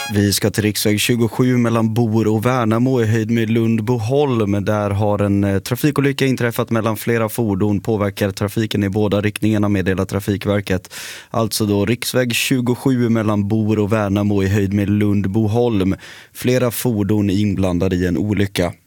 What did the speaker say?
Vi ska till riksväg 27 mellan Bor och Värnamo i höjd med Lundboholm. Där har en trafikolycka inträffat mellan flera fordon, påverkar trafiken i båda riktningarna, meddelar Trafikverket. Alltså då riksväg 27 mellan Bor och Värnamo i höjd med Lundboholm. Flera fordon inblandade i en olycka.